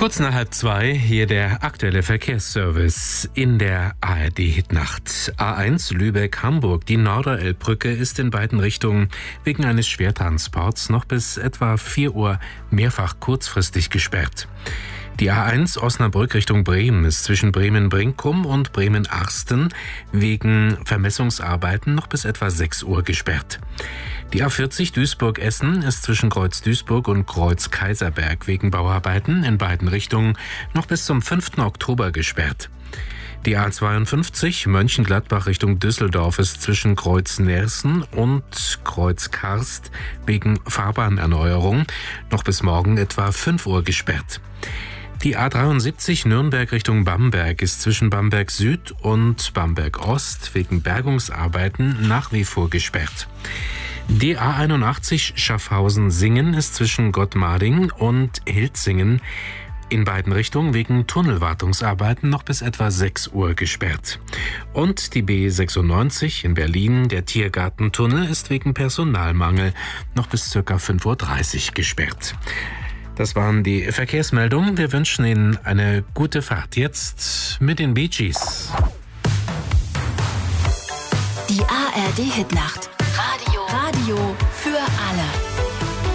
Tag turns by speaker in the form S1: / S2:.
S1: Kurz nach 1:30, hier der aktuelle Verkehrsservice in der ARD-Hitnacht. A1 Lübeck-Hamburg. Die Norderelbbrücke ist in beiden Richtungen wegen eines Schwertransports noch bis etwa 4 Uhr mehrfach kurzfristig gesperrt. Die A1 Osnabrück Richtung Bremen ist zwischen Bremen-Brinkum und Bremen-Arsten wegen Vermessungsarbeiten noch bis etwa 6 Uhr gesperrt. Die A40 Duisburg-Essen ist zwischen Kreuz Duisburg und Kreuz Kaiserberg wegen Bauarbeiten in beiden Richtungen noch bis zum 5. Oktober gesperrt. Die A52 Mönchengladbach Richtung Düsseldorf ist zwischen Kreuz Nersen und Kreuz Karst wegen Fahrbahnerneuerung noch bis morgen etwa 5 Uhr gesperrt. Die A73 Nürnberg Richtung Bamberg ist zwischen Bamberg Süd und Bamberg Ost wegen Bergungsarbeiten nach wie vor gesperrt. Die A81 Schaffhausen-Singen ist zwischen Gottmarding und Hilzingen in beiden Richtungen wegen Tunnelwartungsarbeiten noch bis etwa 6 Uhr gesperrt. Und die B96 in Berlin, der Tiergartentunnel, ist wegen Personalmangel noch bis ca. 5:30 Uhr gesperrt. Das waren die Verkehrsmeldungen. Wir wünschen Ihnen eine gute Fahrt jetzt mit den Bee Gees.
S2: Die ARD Hitnacht. Radio für alle.